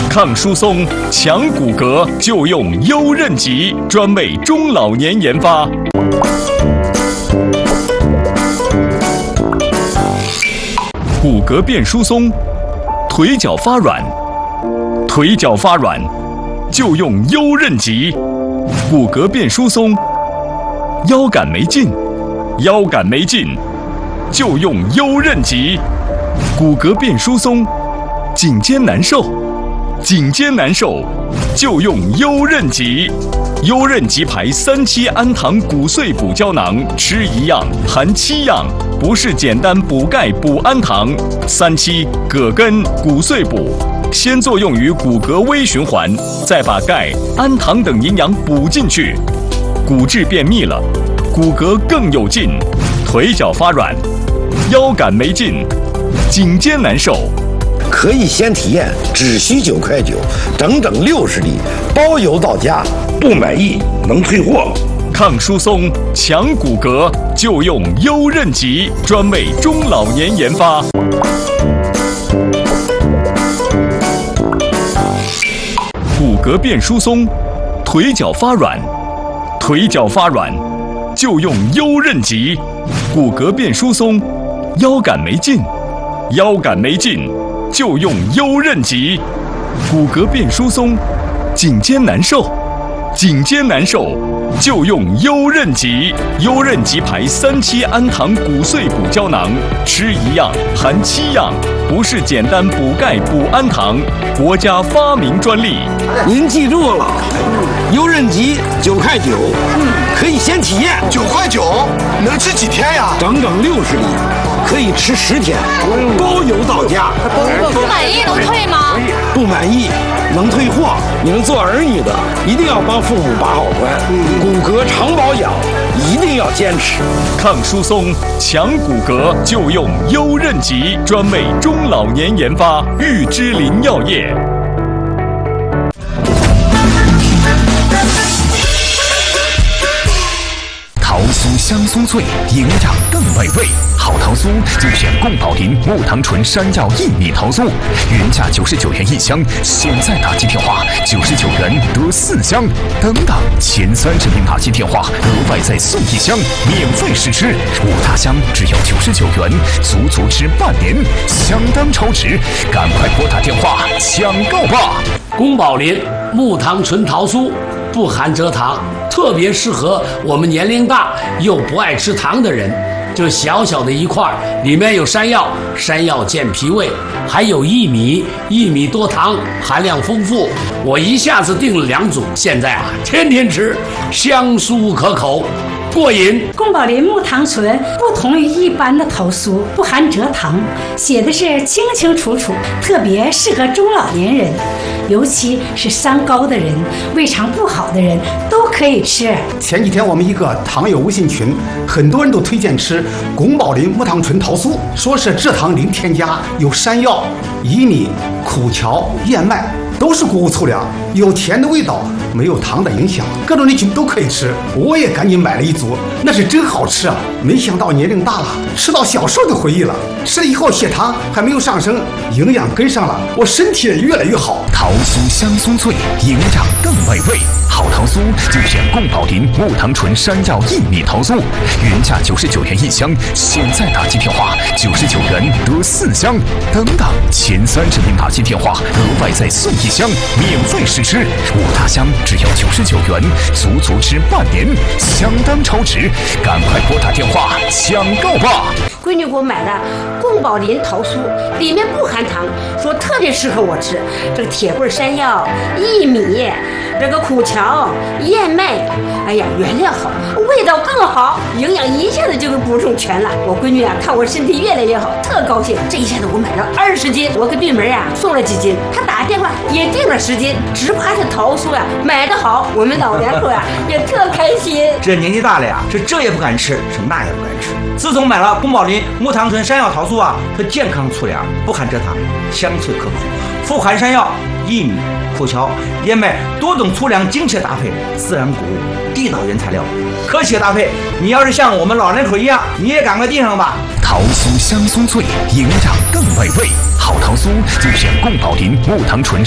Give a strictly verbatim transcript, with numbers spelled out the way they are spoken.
抗疏松、强骨骼就用优韧极，专为中老年研发。骨骼变疏松，腿脚发软，腿脚发软就用优韧极。骨骼变疏松，腰杆没劲，腰杆没劲就用优韧极。骨骼变疏松，颈肩难受，颈肩难受就用优韧极。优韧极牌三七氨糖骨碎补胶囊，吃一样含七样，不是简单补钙补氨糖。三七葛根骨碎补，先作用于骨骼微循环，再把钙、氨糖等营养补进去，骨质变密了，骨骼更有劲，腿脚发软，腰杆没劲，颈肩难受。 可以先体验，只需九块九，整整六十粒，包邮到家，不满意能退货。 抗疏松、强骨骼就用优韧极，专为中老年研发。骨骼变疏松，腿脚发软，腿脚发软就用优韧极。骨骼变疏松，腰杆没劲，腰杆没劲就用优韧极。骨骼变疏松，颈肩难受，颈肩难受就用优韧极。优韧极牌三七氨糖骨碎补胶囊，吃一样含七样，不是简单补钙补氨糖，国家发明专利。 您记住了，优韧极九块九，可以先体验。 九块九能吃几天呀？ 整整六十粒，可以吃十天，包邮到家。 不满意能退吗？ 不满意能退货。你们做儿女的一定要帮父母把好关，骨骼常保养一定要坚持。 抗疏松、强骨骼就用优韧极，专为中老年研发。玉芝林药业。 桃酥香酥脆，营养更美味。好桃酥就选贡宝林木糖醇山药薏米桃酥，原价九十九元一箱，现在打击电话九十九元得四箱，等等前三十名打击电话额外再送一箱，免费试吃。五大箱只要九十九元，足足吃半年，相当超值，赶快拨打电话抢购吧！ 宫保林木糖醇桃酥不含蔗糖，特别适合我们年龄大又不爱吃糖的人。就小小的一块，里面有山药，山药健脾胃，还有薏米，薏米多糖，含量丰富。我一下子订了两组，现在啊天天吃，香酥可口，过瘾。 宫保林木糖醇不同于一般的桃酥，不含蔗糖，写的是清清楚楚，特别适合中老年人，尤其是三高的人、胃肠不好的人都可以吃。 前几天我们一个糖友微信群，很多人都推荐吃宫保林木糖醇桃酥，说是蔗糖零添加，有山药、薏米、苦荞、燕麦，都是谷物粗粮，有甜的味道，没有糖的影响，各种人群都可以吃。我也赶紧买了一组，那是真好吃啊！没想到年龄大了，吃到小时候的回忆了。吃了以后血糖还没有上升，营养跟上了，我身体也越来越好。 桃酥香酥脆，营养更美味。好桃酥就选贡宝林木糖醇山药薏米桃酥，原价九十九元一箱，现在打击电话九十九元得四箱，等等前三十名打击电话额外再送一箱，免费试吃。五大箱只要九十九元，足足吃半年，相当超值，赶快拨打电话抢购吧！ 闺女给我买的贡宝林桃酥，里面不含糖，说特别适合我吃。这个铁棍山药、薏米、这个苦荞、燕麦，哎呀，原料好，味道更好，营养一下子就给补充全了。我闺女啊，看我身体越来越好，特高兴。这一下子我买了二十斤，我给对门啊送了几斤，她打电话也订了十斤，只怕这桃酥呀、啊、买得好，我们老两口呀、啊、也特开心。 这年纪大了呀，是这也不敢吃，是那也不敢吃。自从买了宫保林木糖醇山药桃酥啊，它健康粗粮，不含蔗糖，香脆可口，富含山药、薏米、苦荞、燕麦多种粗粮精确搭配，自然谷物，地道原材料，科学搭配。你要是像我们老人口一样，你也赶快订上吧。 桃酥香酥脆，营养更美味。好桃酥就选贡宝林木糖醇